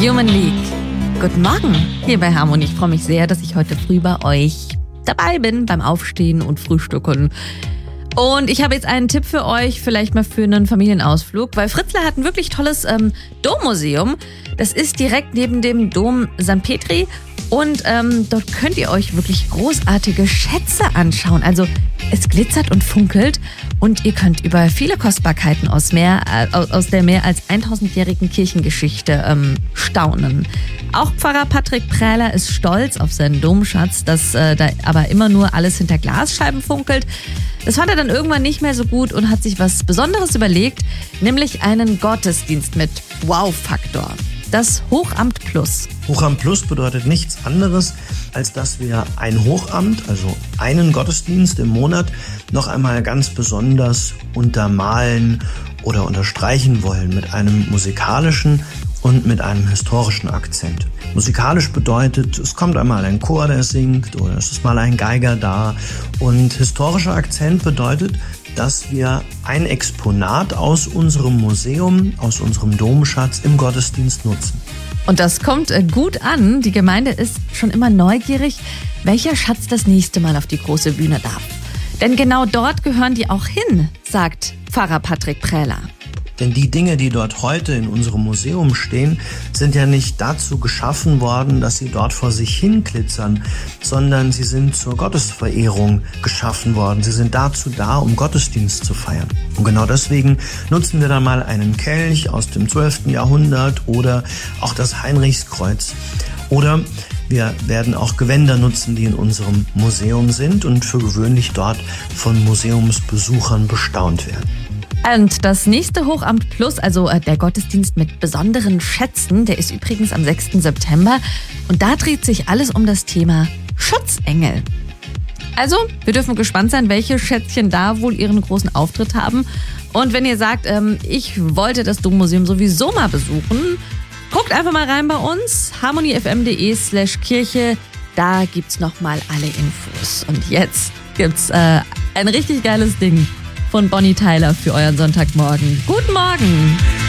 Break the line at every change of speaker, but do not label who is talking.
Human League. Guten Morgen hier bei Harmonie. Ich freue mich sehr, dass ich heute früh bei euch dabei bin beim Aufstehen und Frühstücken. Und ich habe jetzt einen Tipp für euch, vielleicht mal für einen Familienausflug, weil Fritzlar hat ein wirklich tolles Dommuseum. Das ist direkt neben dem Dom St. Petri und dort könnt ihr euch wirklich großartige Schätze anschauen. Also es glitzert und funkelt und ihr könnt über viele Kostbarkeiten aus der mehr als 1000-jährigen Kirchengeschichte staunen. Auch Pfarrer Patrick Prähler ist stolz auf seinen Domschatz, dass da aber immer nur alles hinter Glasscheiben funkelt. Das fand er dann irgendwann nicht mehr so gut und hat sich was Besonderes überlegt, nämlich einen Gottesdienst mit Wow-Faktor. Das Hochamt Plus.
Hochamt Plus bedeutet nichts anderes, als dass wir ein Hochamt, also einen Gottesdienst im Monat, noch einmal ganz besonders untermalen oder unterstreichen wollen mit einem musikalischen und mit einem historischen Akzent. Musikalisch bedeutet, es kommt einmal ein Chor, der singt, oder es ist mal ein Geiger da. Und historischer Akzent bedeutet, dass wir ein Exponat aus unserem Museum, aus unserem Domschatz im Gottesdienst nutzen.
Und das kommt gut an. Die Gemeinde ist schon immer neugierig, welcher Schatz das nächste Mal auf die große Bühne darf. Denn genau dort gehören die auch hin, sagt Pfarrer Patrick Prähler.
Denn die Dinge, die dort heute in unserem Museum stehen, sind ja nicht dazu geschaffen worden, dass sie dort vor sich hin glitzern, sondern sie sind zur Gottesverehrung geschaffen worden. Sie sind dazu da, um Gottesdienst zu feiern. Und genau deswegen nutzen wir dann mal einen Kelch aus dem 12. Jahrhundert oder auch das Heinrichskreuz. Oder wir werden auch Gewänder nutzen, die in unserem Museum sind und für gewöhnlich dort von Museumsbesuchern bestaunt werden.
Und das nächste Hochamt Plus, also der Gottesdienst mit besonderen Schätzen, der ist übrigens am 6. September. Und da dreht sich alles um das Thema Schutzengel. Also, wir dürfen gespannt sein, welche Schätzchen da wohl ihren großen Auftritt haben. Und wenn ihr sagt, ich wollte das Dommuseum sowieso mal besuchen, guckt einfach mal rein bei uns, harmoniefm.de/Kirche. Da gibt's nochmal alle Infos. Und jetzt gibt's ein richtig geiles Ding von Bonnie Tyler für euren Sonntagmorgen. Guten Morgen!